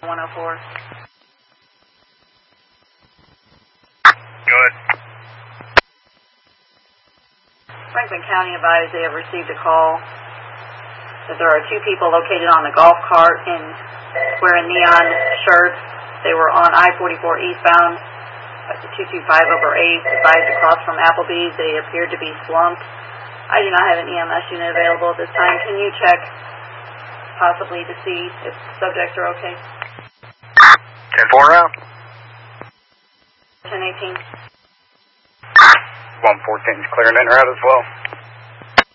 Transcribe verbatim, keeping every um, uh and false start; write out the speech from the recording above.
one oh four. Good. Franklin County advised they have received a call that there are two people located on the golf cart in wearing neon shirts. They were on I forty-four eastbound at the two two five over eight, advised across from Applebee's. They appeared to be slumped. I do not have an E M S unit available at this time. Can you check possibly to see if subjects are okay? ten four round. ten eighteen. one fourteen is clearing in route as well.